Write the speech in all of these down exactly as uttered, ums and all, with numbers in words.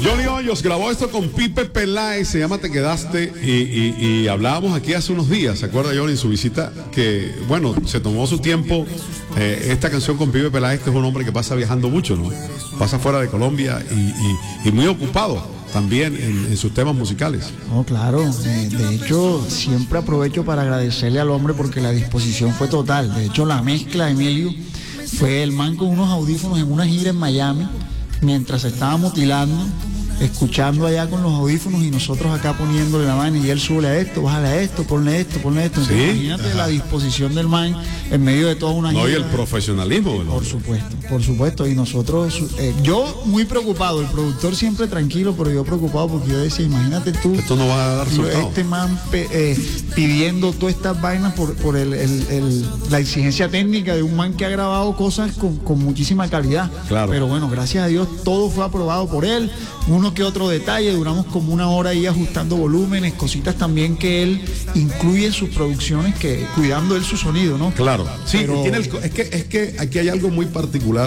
Johnny Hoyos grabó esto con Pipe Peláez, se llama Te Quedaste, y, y, y hablábamos aquí hace unos días, ¿se acuerda Johnny en su visita? Que, bueno, se tomó su tiempo eh, esta canción con Pipe Peláez, que es un hombre que pasa viajando mucho, ¿no? Pasa fuera de Colombia y, y, y muy ocupado también en, en sus temas musicales. No, claro, eh, de hecho siempre aprovecho para agradecerle al hombre porque la disposición fue total. De hecho la mezcla, Emilio, fue el man con unos audífonos en una gira en Miami, mientras se estaba mutilando, escuchando allá con los audífonos y nosotros acá poniéndole la mano y él sube a esto, bájale a esto, ponle esto, ponle esto. Entonces, ¿sí? Imagínate Ajá. la disposición del man en medio de toda una gira. No, y el profesionalismo. ¿No? Por supuesto, por supuesto. Y nosotros, eh, yo muy preocupado, el productor siempre tranquilo, pero yo preocupado porque yo decía, imagínate tú. Esto no va a dar resultado. Este man eh, pidiendo todas estas vainas por, por el, el, el, la exigencia técnica de un man que ha grabado cosas con, con muchísima calidad. Claro. Pero bueno, gracias a Dios todo fue aprobado por él. Uno que otro detalle, duramos como una hora ahí ajustando volúmenes, cositas también que él incluye en sus producciones, que cuidando él su sonido, ¿no? Claro, sí, Pero... tiene el, es, que, es que aquí hay algo muy particular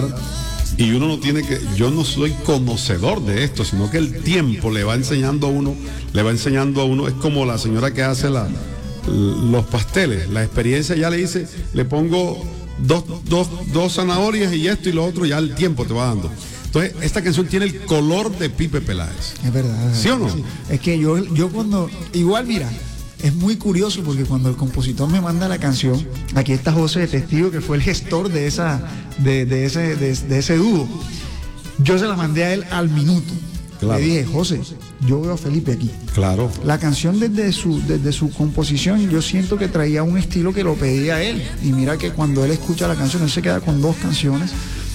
y uno no tiene que, yo no soy conocedor de esto, sino que el tiempo le va enseñando a uno, le va enseñando a uno, es como la señora que hace la, los pasteles, la experiencia ya le dice, le pongo dos, dos, dos zanahorias y esto y lo otro, ya el tiempo te va dando. Entonces, esta canción tiene el color de Pipe Peláez. Es verdad. ¿Sí o no? Sí. Es que yo, yo cuando, igual mira, es muy curioso porque cuando el compositor me manda la canción, aquí está José de testigo, que fue el gestor de esa, de, de ese, de, de ese dúo. Yo se la mandé a él al minuto. Claro. Le dije, José, yo veo a Felipe aquí. Claro. La canción desde su, desde su composición, yo siento que traía un estilo que lo pedía él. Y mira que cuando él escucha la canción, él se queda con dos canciones,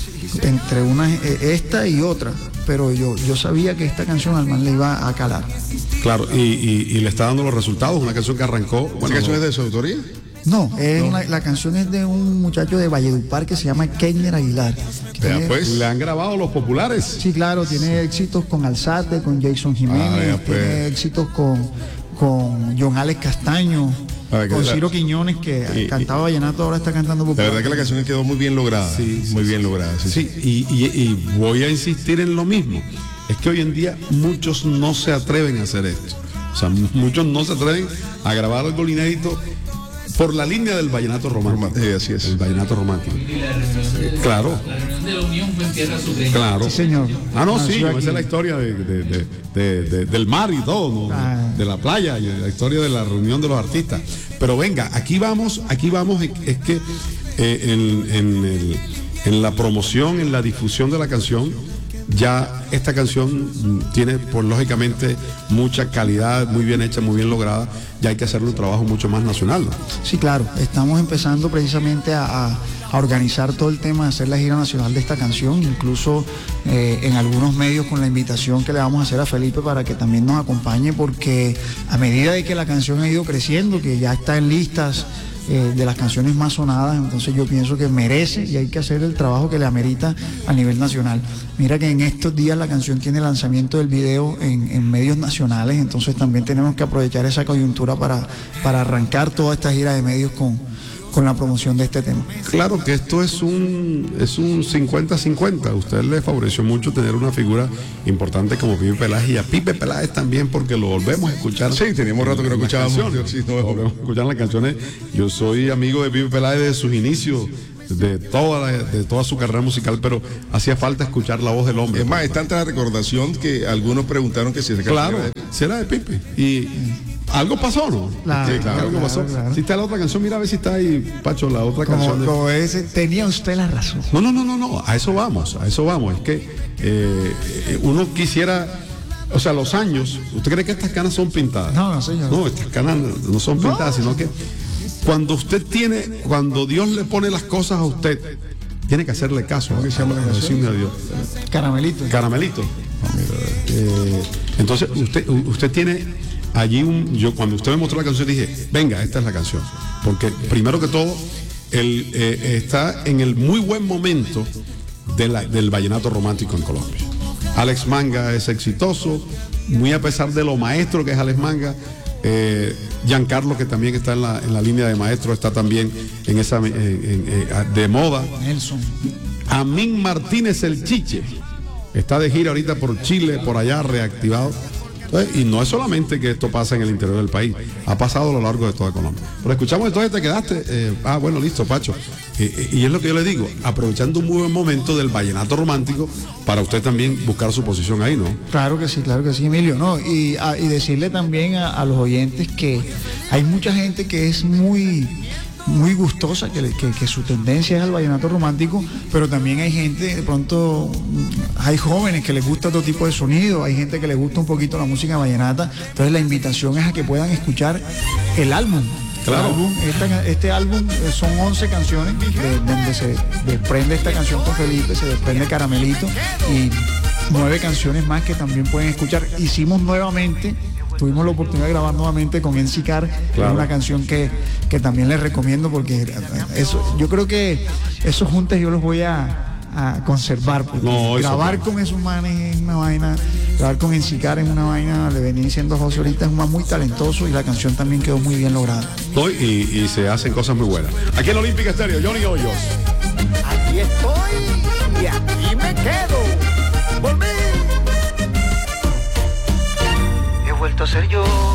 entre una, esta y otra, pero yo, yo sabía que esta canción al man le iba a calar. Claro, y, y, y le está dando los resultados, una canción que arrancó. ¿Esa bueno, canción no. es de su autoría? No, es no. Una, la canción es de un muchacho de Valledupar que se llama Kenner Aguilar. Vea, tiene, pues, le han grabado los populares. Sí, claro, tiene sí. éxitos con Alzate, con Jason Jiménez, ah, vea, pues. tiene éxitos con, con John Alex Castaño. Ver, con Ciro la... Quiñones, que y, cantaba vallenato, ahora está cantando popular. La verdad que la canción quedó muy bien lograda. Sí, sí, muy sí, bien sí. lograda. Sí, sí. sí. Y, y, y voy a insistir en lo mismo. Es que hoy en día muchos no se atreven a hacer esto. O sea, muchos no se atreven a grabar algo inédito por la línea del vallenato romántico. Sí, así es. El vallenato romántico. Claro. La reunión de la Unión fue en Tierra Sureña. Claro. Sí, señor. Ah, no, sí, esa es la historia de, de, de, de, de, del mar y todo, ¿no? Ah. De la playa, y la historia de la reunión de los artistas. Pero venga, aquí vamos, aquí vamos, es que eh, en, en, el, en la promoción, en la difusión de la canción, ya esta canción tiene, pues lógicamente, mucha calidad, muy bien hecha, muy bien lograda. Ya hay que hacerle un trabajo mucho más nacional, ¿no? Sí, claro. Estamos empezando precisamente a, a, a organizar todo el tema de hacer la gira nacional de esta canción, incluso eh, en algunos medios con la invitación que le vamos a hacer a Felipe para que también nos acompañe, porque a medida de que la canción ha ido creciendo, que ya está en listas Eh, de las canciones más sonadas, entonces yo pienso que merece y hay que hacer el trabajo que le amerita a nivel nacional. Mira que en estos días la canción tiene lanzamiento del video en, en medios nacionales, entonces también tenemos que aprovechar esa coyuntura para, para arrancar toda esta gira de medios con, con la promoción de este tema. Claro que esto es un es un cincuenta cincuenta. A usted le favoreció mucho tener una figura importante como Pipe Peláez, y a Pipe Peláez también, porque lo volvemos a escuchar. Sí, teníamos rato que no escuchábamos. Sí, no, volvemos a escuchar las canciones. Yo soy amigo de Pipe Peláez desde sus inicios, de toda, la, de toda su carrera musical, pero hacía falta escuchar la voz del hombre. Es más, es tanta la recordación que algunos preguntaron que si se Claro, si era de Pipe. Y algo pasó, ¿no? Claro, sí, claro, algo claro, pasó. claro. Si está la otra canción, mira a ver si está ahí, Pacho, la otra como, canción. De... Como ese, tenía usted la razón. No, no, no, no, no, a eso vamos, a eso vamos. Es que eh, uno quisiera, o sea, los años, ¿usted cree que estas canas son pintadas? No, no, señor. No, estas canas no son pintadas, no. sino que cuando usted tiene, cuando Dios le pone las cosas a usted, tiene que hacerle caso. ¿Cómo se llama la canción? A Dios. Caramelito. Caramelito. Eh, entonces, usted, usted tiene allí un, yo cuando usted me mostró la canción dije, venga, esta es la canción, porque primero que todo él eh, está en el muy buen momento de la, del vallenato romántico en Colombia. Alex Manga es exitoso, muy a pesar de lo maestro que es Alex Manga. eh, Giancarlo, que también está en la, en la línea de maestro, está también en esa en, en, en, de moda. Nelson. Amín Martínez el Chiche, está de gira ahorita por Chile, por allá, reactivado. Entonces, y no es solamente que esto pasa en el interior del país, ha pasado a lo largo de toda Colombia. Pero escuchamos entonces, te quedaste, eh, ah, bueno, listo, Pacho. Eh, y es lo que yo le digo, aprovechando un muy buen momento del vallenato romántico, para usted también buscar su posición ahí, ¿no? Claro que sí, claro que sí, Emilio, ¿no? Y, a, y decirle también a, a los oyentes que hay mucha gente que es muy... muy gustosa, que, que, que su tendencia es al vallenato romántico, pero también hay gente, de pronto, hay jóvenes que les gusta otro tipo de sonido, hay gente que les gusta un poquito la música vallenata, entonces la invitación es a que puedan escuchar el álbum. Claro. El álbum, esta, este álbum son once canciones, de, donde se desprende esta canción con Felipe, se desprende Caramelito, y nueve canciones más que también pueden escuchar. Hicimos nuevamente tuvimos la oportunidad de grabar nuevamente con Ensicar, claro. Es una canción que, que también les recomiendo porque eso, yo creo que esos juntes yo los voy a, a conservar, porque no, grabar no. con esos manes es una vaina, grabar con Ensicar es una vaina, le venía diciendo a José ahorita, es un man muy talentoso y la canción también quedó muy bien lograda. Y, y se hacen cosas muy buenas. Aquí en la Olímpica Estéreo, Johnny Hoyos. Aquí estoy y aquí me quedo. Volví. He vuelto a ser yo.